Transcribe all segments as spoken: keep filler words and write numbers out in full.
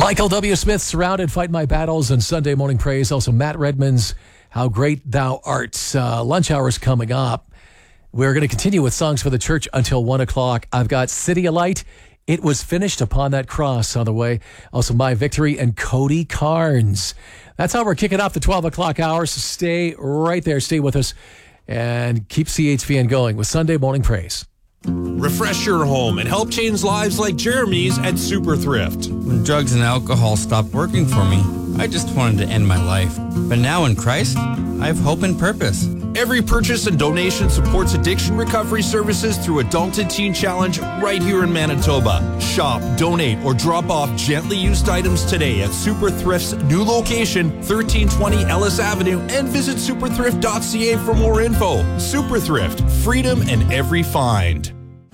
Michael W. Smith, Surrounded, Fight My Battles, and Sunday Morning Praise. Also Matt Redman's How Great Thou Art. Uh, lunch hour's coming up. We're going to continue with songs for the church until one o'clock. I've got City of Light, It Was Finished Upon That Cross on the way. Also My Victory and Cody Carnes. That's how we're kicking off the twelve o'clock hour, so stay right there. Stay with us and keep C H V N going with Sunday Morning Praise. Refresh your home and help change lives like Jeremy's at Super Thrift. When drugs and alcohol stopped working for me, I just wanted to end my life. But now in Christ, I have hope and purpose. Every purchase and donation supports addiction recovery services through Adult and Teen Challenge right here in Manitoba. Shop, donate, or drop off gently used items today at Super Thrift's new location, thirteen twenty Ellis Avenue, and visit super thrift dot c a for more info. Super Thrift, freedom in every find.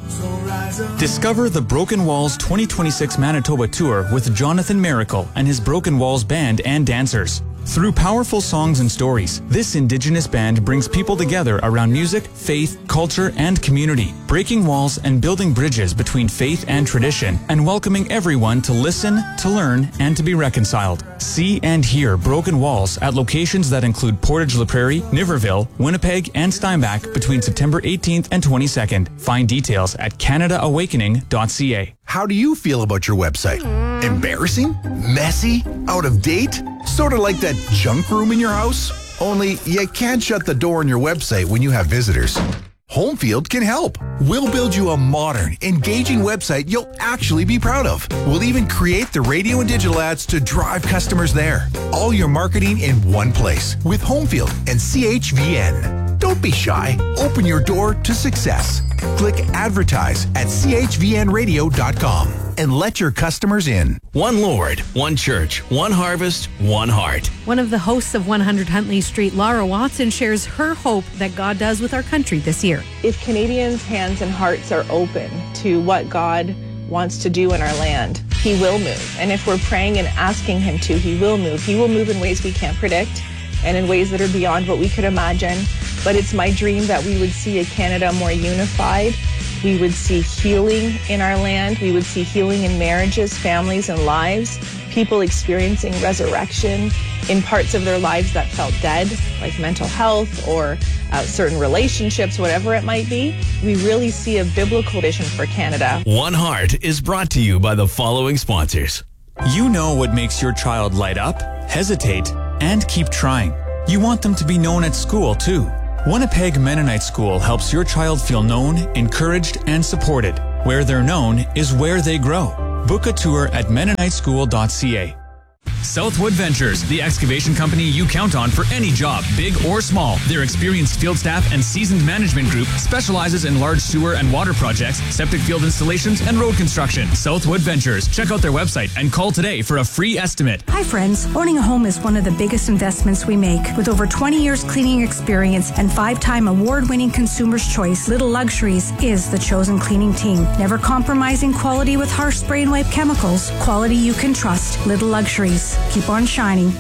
Discover the Broken Walls twenty twenty-six Manitoba Tour with Jonathan Miracle and his Broken Walls band and dancers. Through powerful songs and stories, this Indigenous band brings people together around music, faith, culture, and community, breaking walls and building bridges between faith and tradition, and welcoming everyone to listen, to learn, and to be reconciled. See and hear Broken Walls at locations that include Portage La Prairie, Niverville, Winnipeg, and Steinbach between September eighteenth and twenty-second. Find details at canada awakening dot c a. How do you feel about your website? Embarrassing? Messy? Out of date? Sort of like that junk room in your house? Only you can't shut the door on your website when you have visitors. Homefield can help. We'll build you a modern, engaging website you'll actually be proud of. We'll even create the radio and digital ads to drive customers there. All your marketing in one place with Homefield and C H V N. Don't be shy. Open your door to success. Click advertise at c h v n radio dot com and let your customers in. One Lord, one church, one harvest, one heart. One of the hosts of one hundred Huntley Street, Laura Watson, shares her hope that God does with our country this year. If Canadians' hands and hearts are open to what God wants to do in our land, He will move. And if we're praying and asking Him to, He will move. He will move in ways we can't predict and in ways that are beyond what we could imagine. But it's my dream that we would see a Canada more unified. We would see healing in our land. We would see healing in marriages, families, and lives. People experiencing resurrection in parts of their lives that felt dead, like mental health or uh, certain relationships, whatever it might be. We really see a biblical vision for Canada. One Heart is brought to you by the following sponsors. You know what makes your child light up, hesitate, and keep trying. You want them to be known at school, too. Winnipeg Mennonite School helps your child feel known, encouraged, and supported. Where they're known is where they grow. Book a tour at mennonite school dot c a. Southwood Ventures, the excavation company you count on for any job, big or small. Their experienced field staff and seasoned management group specializes in large sewer and water projects, septic field installations, and road construction. Southwood Ventures. Check out their website and call today for a free estimate. Hi friends, owning a home is one of the biggest investments we make. With over twenty years cleaning experience and five-time award-winning Consumer's Choice, Little Luxuries is the chosen cleaning team. Never compromising quality with harsh spray and wipe chemicals. Quality you can trust. Little Luxuries. Keep on shining.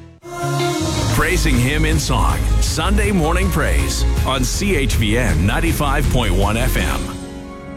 Praising Him in song. Sunday Morning Praise on C H V N ninety-five point one F M.